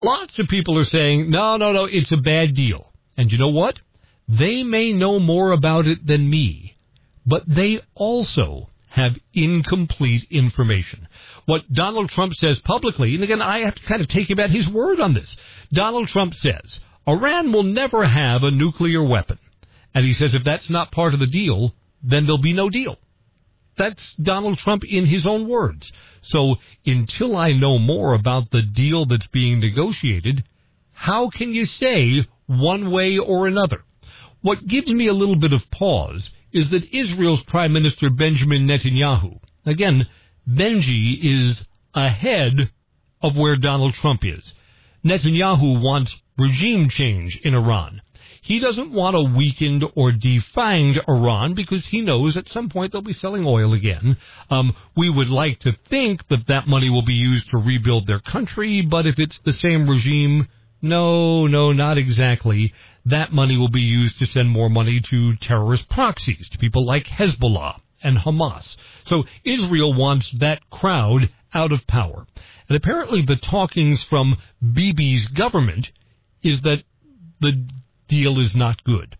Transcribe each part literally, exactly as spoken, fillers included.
Lots of people are saying, no, no, no, it's a bad deal. And you know what? They may know more about it than me, but they also have incomplete information. What Donald Trump says publicly, and again, I have to kind of take him at his word on this. Donald Trump says, Iran will never have a nuclear weapon. And he says if that's not part of the deal, then there'll be no deal. That's Donald Trump in his own words. So until I know more about the deal that's being negotiated, how can you say one way or another? What gives me a little bit of pause is that Israel's Prime Minister Benjamin Netanyahu, again, Benji is ahead of where Donald Trump is. Netanyahu wants regime change in Iran. He doesn't want a weakened or defanged Iran because he knows at some point they'll be selling oil again. Um, we would like to think that that money will be used to rebuild their country, but if it's the same regime, no, no, not exactly. That money will be used to send more money to terrorist proxies, to people like Hezbollah and Hamas. So Israel wants that crowd out of power. And apparently the talkings from Bibi's government is that the deal is not good.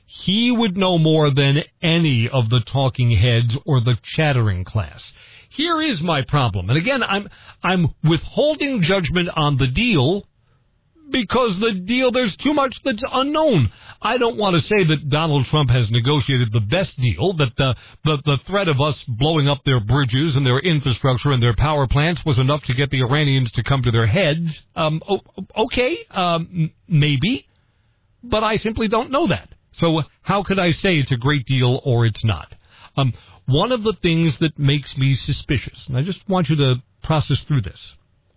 He would know more than any of the talking heads or the chattering class. Here is my problem. And again, I'm I'm withholding judgment on the deal because the deal, there's too much that's unknown. I don't want to say that Donald Trump has negotiated the best deal, that the, the, the threat of us blowing up their bridges and their infrastructure and their power plants was enough to get the Iranians to come to their heads. Um, okay, um, maybe, but I simply don't know that. So how could I say it's a great deal or it's not? Um, one of the things that makes me suspicious, and I just want you to process through this,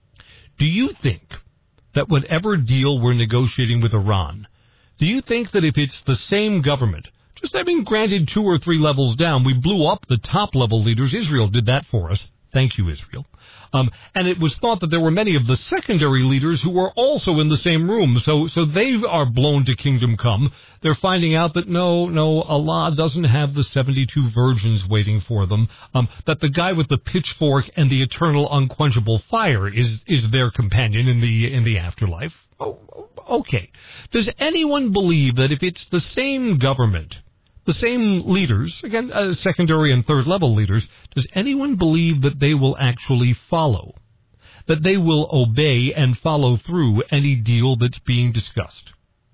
do you think that whatever deal we're negotiating with Iran, do you think that if it's the same government, just, I mean, granted two or three levels down, we blew up the top-level leaders. Israel did that for us. Thank you, Israel. Um, and it was thought that there were many of the secondary leaders who were also in the same room. So, so they are blown to kingdom come. They're finding out that no, no, Allah doesn't have the seventy-two virgins waiting for them. Um, that the guy with the pitchfork and the eternal unquenchable fire is, is their companion in the, in the afterlife. Oh, okay. Does anyone believe that if it's the same government, the same leaders, again, uh, secondary and third-level leaders, does anyone believe that they will actually follow, that they will obey and follow through any deal that's being discussed?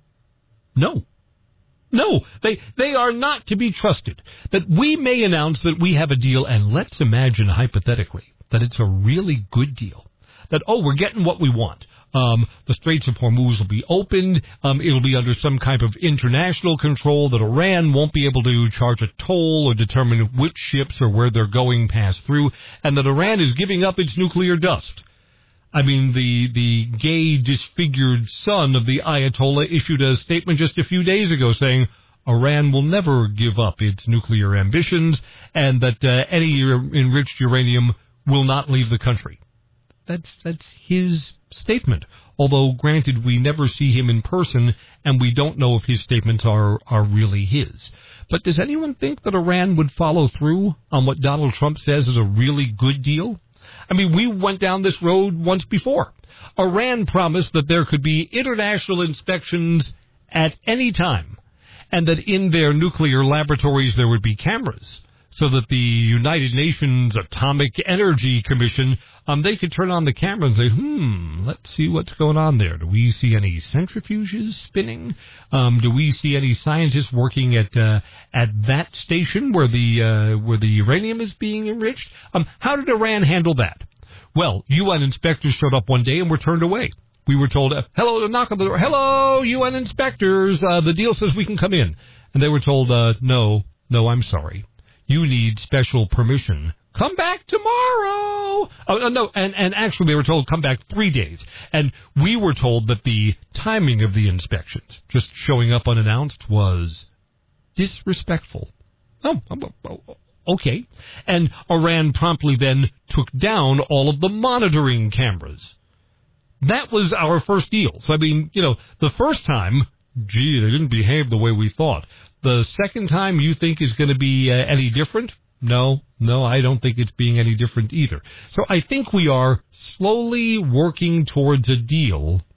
No. No, they they are not to be trusted. That we may announce that we have a deal, and let's imagine hypothetically that it's a really good deal. That, oh, we're getting what we want. Um, the Straits of Hormuz will be opened. Um, it'll be under some kind of international control that Iran won't be able to charge a toll or determine which ships or where they're going pass through, and that Iran is giving up its nuclear dust. I mean, the, the gay, disfigured son of the Ayatollah issued a statement just a few days ago saying Iran will never give up its nuclear ambitions and that uh, any enriched uranium will not leave the country. That's that's his statement. Although, granted, we never see him in person, and we don't know if his statements are, are really his. But does anyone think that Iran would follow through on what Donald Trump says is a really good deal? I mean, we went down this road once before. Iran promised that there could be international inspections at any time, and that in their nuclear laboratories there would be cameras, so that the United Nations Atomic Energy Commission, um, they could turn on the camera and say, hmm, let's see what's going on there. Do we see any centrifuges spinning? Um, do we see any scientists working at uh, at that station where the uh, where the uranium is being enriched? Um, how did Iran handle that? Well, U N inspectors showed up one day and were turned away. We were told, uh, hello, knock on the door. Hello, U N inspectors. Uh, the deal says we can come in. And they were told, uh, no, no, I'm sorry. You need special permission. Come back tomorrow. Oh, no, and, and actually they were told come back three days. And we were told that the timing of the inspections, just showing up unannounced, was disrespectful. Oh, okay. And Iran promptly then took down all of the monitoring cameras. That was our first deal. So, I mean, you know, the first time, gee, they didn't behave the way we thought. The second time you think is going to be uh, any different? No, no, I don't think it's being any different either. So I think we are slowly working towards a deal